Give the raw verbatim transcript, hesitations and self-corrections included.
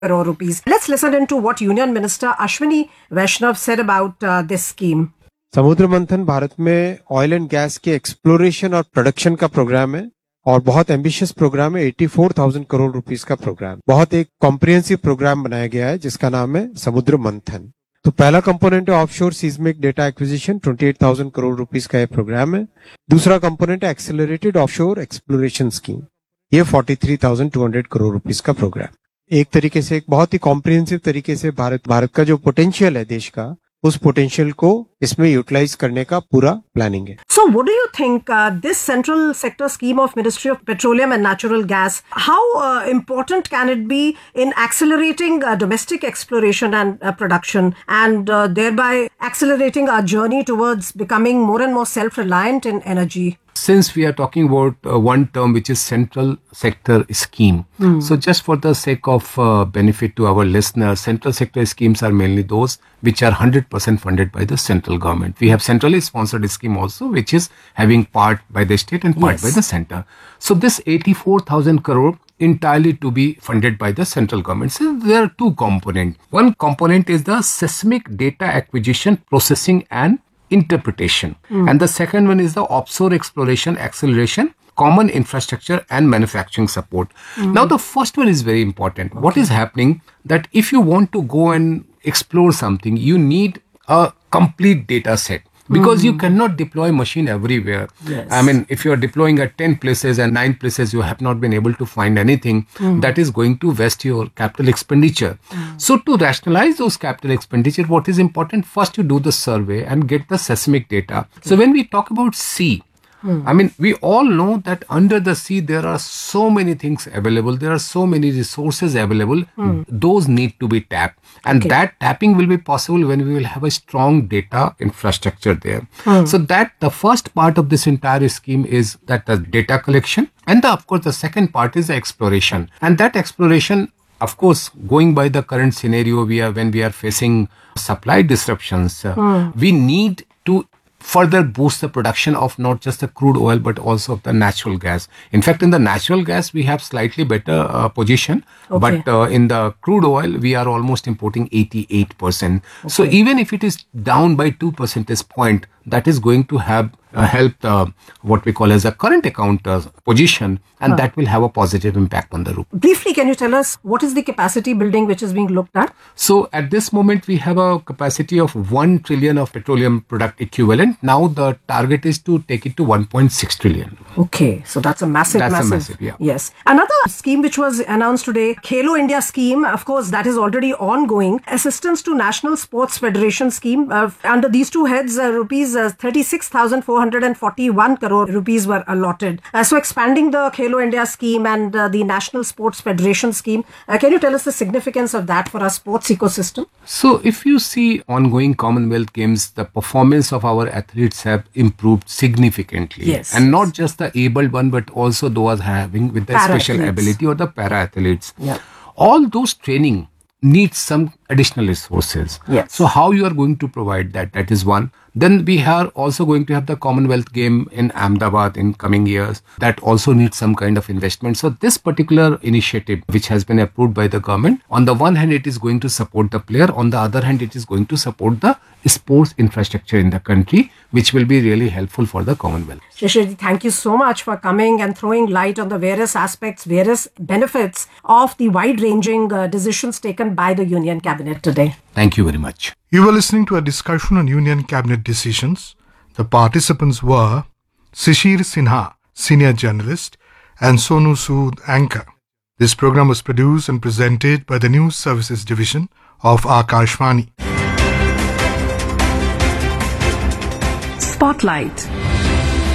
crore rupees. Let's listen into what Union Minister Ashwini Vaishnav said about uh, this scheme. समुद्र मंथन भारत में oil and gas के exploration और production का programme है और बहुत एम्बिशियस प्रोग्राम है। चौरासी हज़ार करोड़ रुपीस का प्रोग्राम, बहुत एक कॉम्प्रिहेंसिव प्रोग्राम बनाया गया है जिसका नाम है समुद्र मंथन। तो पहला कंपोनेंट है ऑफशोर सीस्मिक डेटा एक्विजिशन, अट्ठाईस हज़ार करोड़ रुपीस का ये प्रोग्राम है। दूसरा कंपोनेंट है एक्सेलरेटेड ऑफशोर एक्सप्लोरेशन स्कीम, ये तैंतालीस हज़ार दो सौ करोड़ रुपीस का प्रोग्राम। एक तरीके से एक बहुत ही कॉम्प्रिहेंसिव तरीके से भारत भारत का जो पोटेंशियल है देश का, उस पोटेंशियल को इसमें यूटिलाइज करने का पूरा प्लानिंग है। So what do you think uh, this central sector scheme of Ministry of Petroleum and Natural Gas, how uh, important can it be in accelerating uh, domestic exploration and uh, production and uh, thereby accelerating our journey towards becoming more and more self-reliant in energy? Since we are talking about uh, one term which is central sector scheme, mm. so just for the sake of uh, benefit to our listeners, central sector schemes are mainly those which are one hundred percent funded by the central government. We have centrally sponsored scheme also which is having part by the state and part yes. by the center. So this eighty-four thousand crore entirely to be funded by the central government. So there are two components. One component is the seismic data acquisition, processing and interpretation. Mm. And the second one is the offshore exploration, acceleration, common infrastructure and manufacturing support. Mm. Now the first one is very important. Okay. What is happening that if you want to go and explore something, you need a complete data set. Because mm. you cannot deploy machine everywhere. Yes. I mean, if you are deploying at ten places and nine places, you have not been able to find anything, mm. that is going to waste your capital expenditure. Mm. So to rationalize those capital expenditure, what is important? First, you do the survey and get the seismic data. Okay. So when we talk about sea, Hmm. I mean, we all know that under the sea, there are so many things available. There are so many resources available. Hmm. Those need to be tapped. And okay. that tapping will be possible when we will have a strong data infrastructure there. Hmm. So that the first part of this entire scheme is that the data collection. And the, of course, the second part is the exploration. And that exploration, of course, going by the current scenario, we are when we are facing supply disruptions, uh, hmm. we need to further boost the production of not just the crude oil but also of the natural gas. In fact, in the natural gas, we have slightly better uh, position. Okay. But uh, in the crude oil, we are almost importing eighty-eight percent. Okay. So even if it is down by two percentage point, that is going to have uh, help uh, what we call as a current account uh, position, and huh. that will have a positive impact on the rupee. Briefly, can you tell us what is the capacity building which is being looked at? So at this moment, we have a capacity of one trillion of petroleum product equivalent. Now the target is to take it to one point six trillion. Okay, so that's a massive, that's massive. A massive, yeah. Yes. Another scheme which was announced today, Khelo India scheme, of course, that is already ongoing. Assistance to National Sports Federation scheme. Uh, under these two heads, uh, rupees uh, thirty-six thousand four hundred forty-one crore rupees were allotted. Uh, so expanding the Khelo India scheme and uh, the National Sports Federation scheme, uh, can you tell us the significance of that for our sports ecosystem? So if you see ongoing Commonwealth Games, the performance of our athletes have improved significantly. Yes. And not just the abled one, but also those having with the special ability or the para athletes. Yeah. All those training needs some additional resources. Yes. So how you are going to provide that? That is one. Then we are also going to have the Commonwealth Game in Ahmedabad in coming years. That also needs some kind of investment. So this particular initiative, which has been approved by the government, on the one hand, it is going to support the player. On the other hand, it is going to support the sports infrastructure in the country, which will be really helpful for the Commonwealth. Shishir, thank you so much for coming and throwing light on the various aspects, various benefits of the wide-ranging uh, decisions taken by the Union Cabinet today. Thank you very much. You were listening to a discussion on Union Cabinet decisions. The participants were Shishir Sinha, Senior Journalist, and Sonu Sood, Anchor. This program was produced and presented by the News Services Division of Akashvani. Spotlight.